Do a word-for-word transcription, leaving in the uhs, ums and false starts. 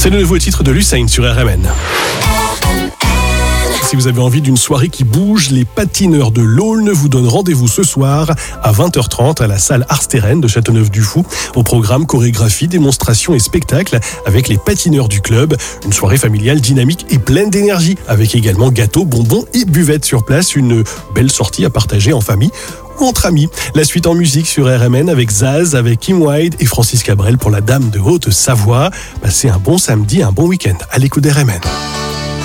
C'est le nouveau titre de l'Hussein sur R M N. Si vous avez envie d'une soirée qui bouge, les patineurs de l'Aulne vous donnent rendez-vous ce soir à vingt heures trente à la salle Ars Terren de Châteauneuf-du-Fou. Au programme, chorégraphie, démonstration et spectacle avec les patineurs du club. Une soirée familiale dynamique et pleine d'énergie avec également gâteaux, bonbons et buvettes sur place. Une belle sortie à partager en famille ou entre amis. La suite en musique sur R M N avec Zaz, avec Kim Wilde et Francis Cabrel pour la Dame de Haute-Savoie. Passez un bon samedi, un bon week-end à l'écoute d'R M N.